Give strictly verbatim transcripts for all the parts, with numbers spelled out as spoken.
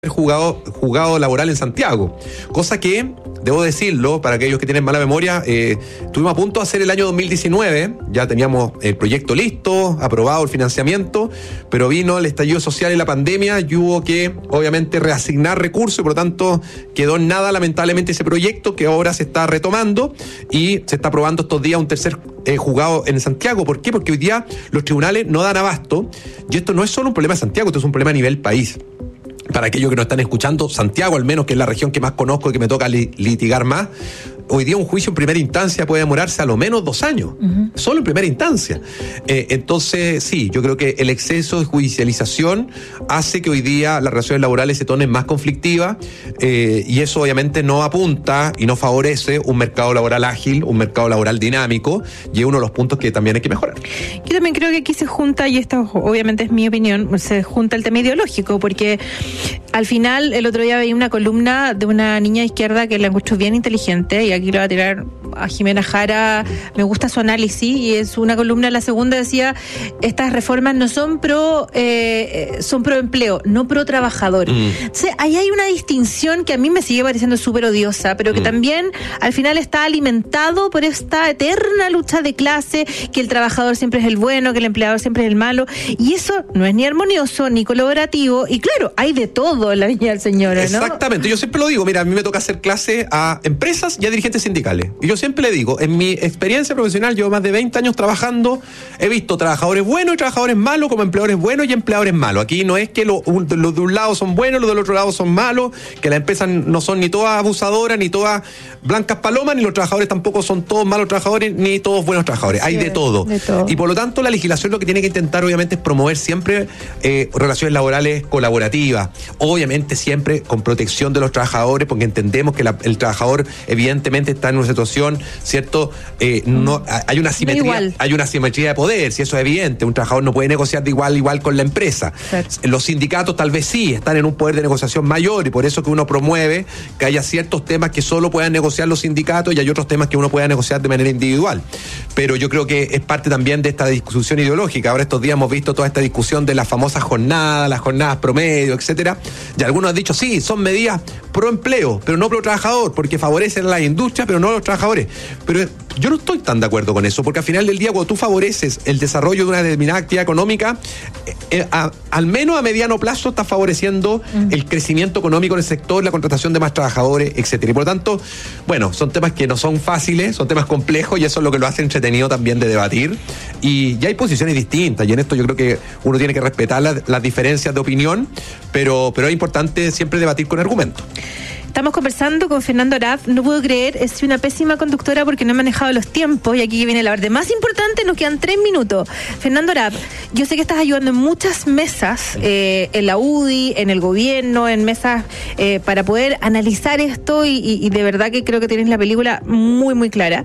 jugado, jugado laboral en Santiago, cosa que, debo decirlo, para aquellos que tienen mala memoria, eh, estuvimos a punto de hacer el año dos mil diecinueve, ya teníamos el proyecto listo, aprobado el financiamiento, pero vino el estallido social y la pandemia y hubo que, obviamente, reasignar recursos y por lo tanto quedó en nada, lamentablemente, ese proyecto que ahora se está retomando y se está aprobando estos días un tercer eh, juzgado en Santiago. ¿Por qué? Porque hoy día los tribunales no dan abasto y esto no es solo un problema de Santiago, esto es un problema a nivel país. Para aquellos que nos están escuchando, Santiago, al menos, que es la región que más conozco y que me toca li- litigar más, hoy día un juicio en primera instancia puede demorarse a lo menos dos años, uh-huh. solo en primera instancia. Eh, entonces, sí, yo creo que el exceso de judicialización hace que hoy día las relaciones laborales se tornen más conflictivas eh, y eso obviamente no apunta y no favorece un mercado laboral ágil, un mercado laboral dinámico, y es uno de los puntos que también hay que mejorar. Yo también creo que aquí se junta, y esto obviamente es mi opinión, se junta el tema ideológico, porque al final el otro día veía una columna de una niña de izquierda que la encuentro bien inteligente, y aquí lo va a tirar a Jimena Jara, me gusta su análisis, y es una columna, la segunda decía, estas reformas no son pro eh, son pro empleo, no pro trabajador. Mm. Entonces, ahí hay una distinción que a mí me sigue pareciendo súper odiosa, pero que mm. también al final está alimentado por esta eterna lucha de clase, que el trabajador siempre es el bueno, que el empleador siempre es el malo, y eso no es ni armonioso, ni colaborativo, y claro, hay de todo en la Viña del Señor, ¿no? Exactamente, yo siempre lo digo, mira, a mí me toca hacer clase a empresas y a dirigentes sindicales, y yo siempre le digo, en mi experiencia profesional, llevo más de veinte años trabajando, he visto trabajadores buenos y trabajadores malos, como empleadores buenos y empleadores malos. Aquí no es que los lo de un lado son buenos, los del otro lado son malos, que las empresas no son ni todas abusadoras, ni todas blancas palomas, ni los trabajadores tampoco son todos malos trabajadores, ni todos buenos trabajadores. Sí, hay de todo. de todo. Y por lo tanto, la legislación lo que tiene que intentar, obviamente, es promover siempre eh, relaciones laborales colaborativas. Obviamente, siempre con protección de los trabajadores, porque entendemos que la, el trabajador, evidentemente, está en una situación, ¿cierto? Eh, no, hay una simetría, hay una simetría de poder, si eso es evidente. Un trabajador no puede negociar de igual a igual con la empresa. Cierto. Los sindicatos tal vez sí están en un poder de negociación mayor, y por eso que uno promueve que haya ciertos temas que solo puedan negociar los sindicatos y hay otros temas que uno pueda negociar de manera individual. Pero yo creo que es parte también de esta discusión ideológica. Ahora estos días hemos visto toda esta discusión de las famosas jornadas, las jornadas promedio, etcétera. Y algunos han dicho, sí, son medidas pro empleo, pero no pro trabajador, porque favorecen a la industria, pero no a los trabajadores. Pero yo no estoy tan de acuerdo con eso, porque al final del día, cuando tú favoreces el desarrollo de una determinada actividad económica, eh, eh, a, al menos a mediano plazo estás favoreciendo mm. el crecimiento económico en el sector, la contratación de más trabajadores, etcétera. Y por lo tanto, bueno, son temas que no son fáciles, son temas complejos, y eso es lo que lo hace entretenido también de debatir. Y ya hay posiciones distintas, y en esto yo creo que uno tiene que respetar las, las diferencias de opinión, pero, pero es importante siempre debatir con argumentos. Estamos conversando con Fernando Arap. No puedo creer, es una pésima conductora porque no he manejado los tiempos, y aquí viene la parte más importante, nos quedan tres minutos. Fernando Arap, yo sé que estás ayudando en muchas mesas, eh, en la U D I, en el gobierno, en mesas eh, para poder analizar esto, y, y, y de verdad que creo que tienes la película muy, muy clara.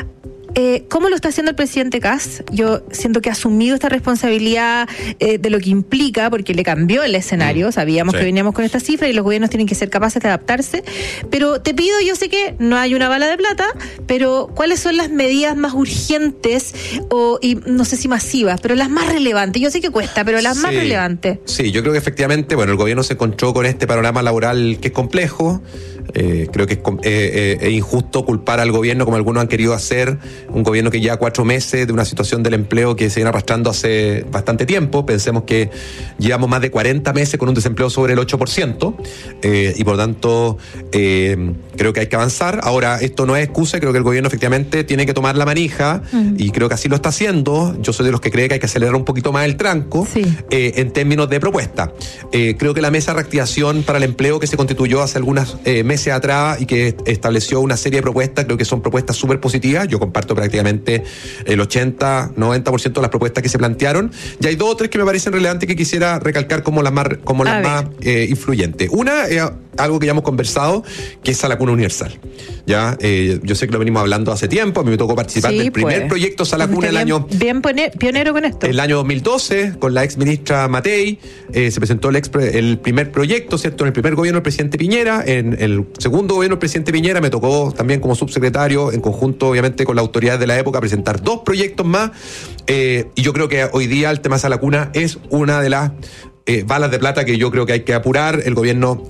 Eh, ¿Cómo lo está haciendo el presidente Kast? Yo siento que ha asumido esta responsabilidad eh, de lo que implica, porque le cambió el escenario. Sabíamos sí. que veníamos con esta cifra y los gobiernos tienen que ser capaces de adaptarse. Pero te pido, yo sé que no hay una bala de plata, pero ¿cuáles son las medidas más urgentes o, y no sé si masivas, pero las más relevantes? Yo sé que cuesta, pero las sí. más relevantes. Sí, yo creo que efectivamente, bueno, el gobierno se encontró con este panorama laboral que es complejo. Eh, creo que es, eh, eh, es injusto culpar al gobierno, como algunos han querido hacer, un gobierno que lleva cuatro meses de una situación del empleo que se viene arrastrando hace bastante tiempo. Pensemos que llevamos más de cuarenta meses con un desempleo sobre el ocho por ciento, eh, y por lo tanto eh, creo que hay que avanzar. Ahora, esto no es excusa, creo que el gobierno efectivamente tiene que tomar la manija, uh-huh. y creo que así lo está haciendo. Yo soy de los que cree que hay que acelerar un poquito más el tranco, sí. eh, en términos de propuesta. Eh, creo que la mesa de reactivación para el empleo que se constituyó hace algunas eh, meses atrás y que estableció una serie de propuestas, creo que son propuestas súper positivas. Yo comparto prácticamente el ochenta, noventa por ciento de las propuestas que se plantearon. Y hay dos o tres que me parecen relevantes que quisiera recalcar como las más, como las más eh, influyentes. Una es eh, algo que ya hemos conversado, que es a la cuna universal. Ya, eh, yo sé que lo venimos hablando hace tiempo, a mí me tocó participar sí, del primer pues. proyecto Sala Cuna el año... Bien pionero con esto. El año dos mil doce, con la ex ministra Matei, eh, se presentó el, ex, el primer proyecto, ¿cierto? En el primer gobierno del presidente Piñera. En el segundo gobierno del presidente Piñera me tocó también como subsecretario, en conjunto obviamente con las autoridades de la época, presentar dos proyectos más. Eh, y yo creo que hoy día el tema Sala Cuna es una de las eh, balas de plata que yo creo que hay que apurar. El gobierno